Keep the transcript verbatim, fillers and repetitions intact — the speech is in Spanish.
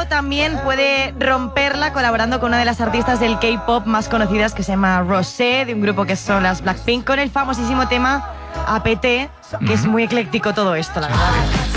también puede romperla colaborando con una de las artistas del K-pop más conocidas, que se llama Rosé, de un grupo que son las Blackpink, con el famosísimo tema A P T, que es muy ecléctico todo esto, la verdad.